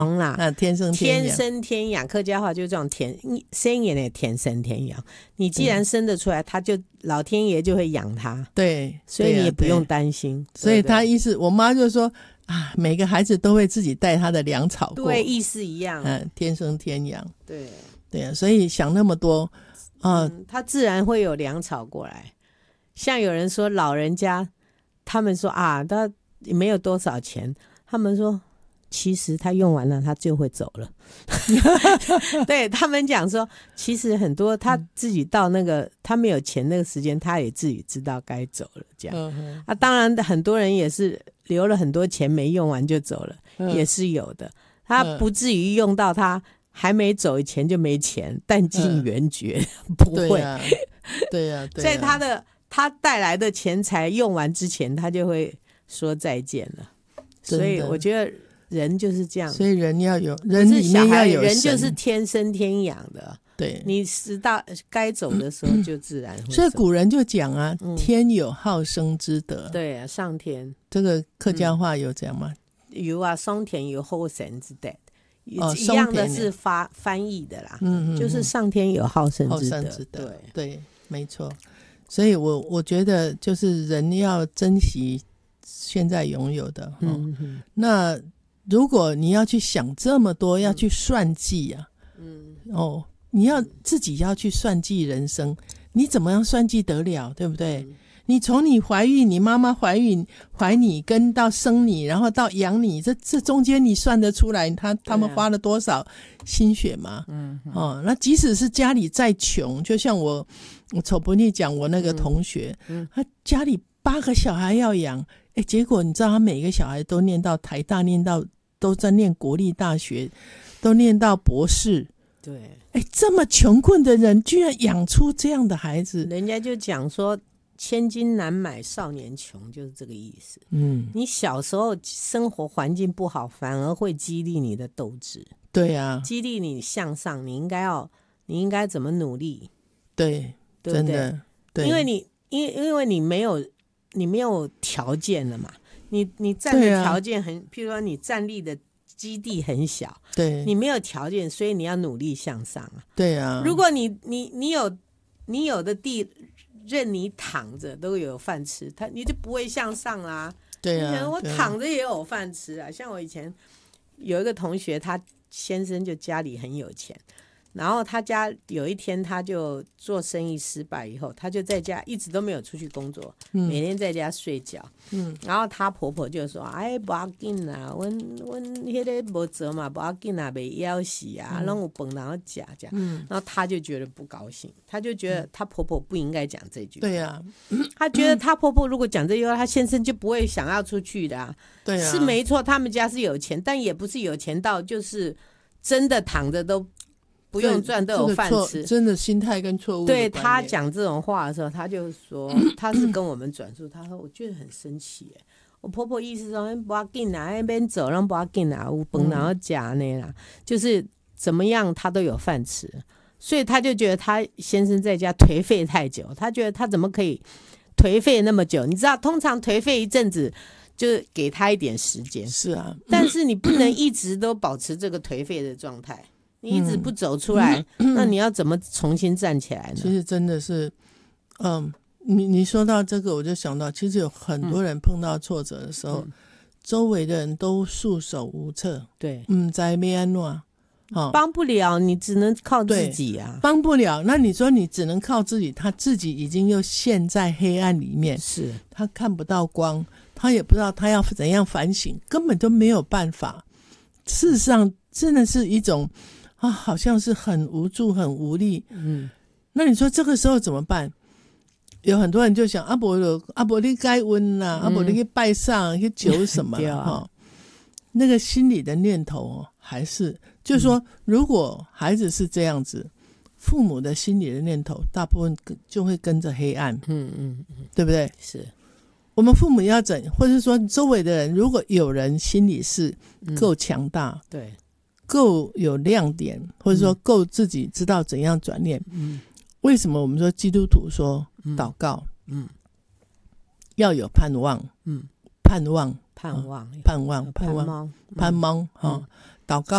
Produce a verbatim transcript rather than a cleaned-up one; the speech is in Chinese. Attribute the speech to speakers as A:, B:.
A: 啦，
B: 啊，天生天养，
A: 天生天养，客家话就这种天生也得天生天养。你既然生得出来，他就老天爷就会养他，
B: 对，
A: 所以你也不用
B: 对啊
A: 担心。
B: 对所以
A: 对
B: 他意思，我妈就说啊，每个孩子都会自己带他的粮草过，
A: 对，意思一样，
B: 嗯，天生天养，
A: 对
B: 对啊，所以想那么多啊、
A: 嗯，他自然会有粮草过来。像有人说老人家，他们说啊，他没有多少钱，他们说其实他用完了他就会走了。对，他们讲说其实很多他自己到那个、嗯、他没有钱那个时间，他也自己知道该走了这样、嗯、啊，当然很多人也是留了很多钱没用完就走了、嗯、也是有的，他不至于用到他还没走以前就没钱，弹尽援绝、嗯、不会，
B: 对啊对啊对啊，
A: 在他的他带来的钱财用完之前他就会说再见了。所以我觉得人就是这样，
B: 所以人要有人里面要有
A: 人就是天生天养的，
B: 对，
A: 你知道该走的时候就自然会走。
B: 所以古人就讲啊、嗯、天有好生之德，
A: 对啊，上天
B: 这个客家话有讲吗、
A: 嗯、有啊，上天有好生之德、哦、一样的是发翻译的啦，嗯嗯嗯，就是上天有好生之德，之德
B: 对对，没错。所以我我觉得就是人要珍惜现在拥有的、哦嗯嗯、那如果你要去想这么多、嗯、要去算计啊，嗯哦，你要自己要去算计人生，你怎么样算计得了，对不对、嗯、你从你怀孕，你妈妈怀孕怀你跟到生你然后到养你，这这中间你算得出来他他们花了多少心血吗？嗯、啊、哦，那即使是家里再穷，就像我我丑不腻讲我那个同学、嗯嗯、他家里八个小孩要养，哎，结果你知道他每个小孩都念到台大，念到都在念国立大学，都念到博士。
A: 对，
B: 哎，这么穷困的人居然养出这样的孩子，
A: 人家就讲说千金难买少年穷，就是这个意思。嗯，你小时候生活环境不好，反而会激励你的斗志。
B: 对啊，
A: 激励你向上，你应该要你应该怎么努力。
B: 对，
A: 对不对？
B: 真的对，
A: 因为你因为因为你没有你没有条件了嘛，你你站的条件很、啊、譬如说你站立的基地很小，
B: 对，
A: 你没有条件，所以你要努力向上啊。
B: 对啊，
A: 如果你你你有你有的地任你躺着都有饭吃，他你就不会向上啦、啊。
B: 对啊，
A: 我躺着也有饭吃啊。像我以前有一个同学，他先生就家里很有钱。然后他家有一天他就做生意失败以后，他就在家一直都没有出去工作、嗯、每天在家睡觉、嗯、然后他婆婆就说哎不要紧啦，我我那个没辙嘛，不要紧啦，没要死啊，让我本然后假假、嗯、然后他就觉得不高兴，他就觉得他婆婆不应该讲这句话，
B: 对啊，
A: 他觉得他婆婆如果讲这句话，他先生就不会想要出去的、啊、
B: 对啊，
A: 是没错，他们家是有钱，但也不是有钱到就是真的躺着都不用赚都有饭吃、
B: 这个、真的心态跟错误。
A: 对，他讲这种话的时候，他就说他是跟我们转述，他说我觉得很生气耶，我婆婆意思说不要紧啦，那边走让不要紧啦，有饭然后夹呢啦，就是怎么样他都有饭吃，所以他就觉得他先生在家颓废太久，他觉得他怎么可以颓废那么久？你知道通常颓废一阵子就是给他一点时间，
B: 是啊，
A: 但是你不能一直都保持这个颓废的状态，你一直不走出来、嗯、那你要怎么重新站起来呢？
B: 其实真的是嗯，你你说到这个我就想到，其实有很多人碰到挫折的时候、嗯、周围的人都束手无策，
A: 对，
B: 嗯，在没安诺
A: 帮不了，你只能靠自己啊，
B: 帮不了。那你说你只能靠自己，他自己已经又陷在黑暗里面，
A: 是
B: 他看不到光，他也不知道他要怎样反省，根本都没有办法。事实上真的是一种啊，好像是很无助很无力。嗯，那你说这个时候怎么办？有很多人就想啊不啊不你该问啦，啊不你去拜上去求什么啦、啊、那个心里的念头、哦、还是就是说、嗯、如果孩子是这样子，父母的心里的念头大部分就会跟着黑暗。嗯嗯嗯，对不对？
A: 是
B: 我们父母要怎，或者说周围的人，如果有人心里是够强大、嗯、
A: 对，
B: 够有亮点，或者说够自己知道怎样转念。嗯，为什么我们说基督徒说祷告，嗯，要有盼望，嗯，盼望，
A: 盼望，
B: 盼望，盼望，盼望，哈、嗯，祷告。